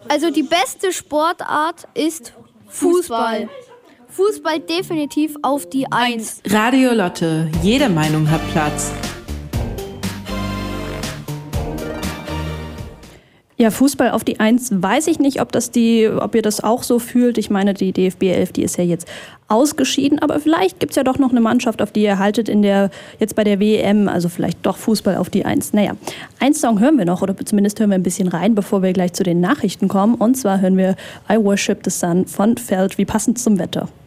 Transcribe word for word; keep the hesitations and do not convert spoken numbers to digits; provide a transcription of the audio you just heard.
Also die beste Sportart ist Fußball. Fußball definitiv auf die Eins. Radio Lotte, jede Meinung hat Platz. Ja, Fußball auf die Eins, weiß ich nicht, ob das die, ob ihr das auch so fühlt. Ich meine, die D F B elf, die ist ja jetzt ausgeschieden, aber vielleicht gibt es ja doch noch eine Mannschaft, auf die ihr haltet in der, jetzt bei der W M, also vielleicht doch Fußball auf die Eins. Naja, einen Song hören wir noch, oder zumindest hören wir ein bisschen rein, bevor wir gleich zu den Nachrichten kommen. Und zwar hören wir I Worship the Sun von Feld, wie passend zum Wetter.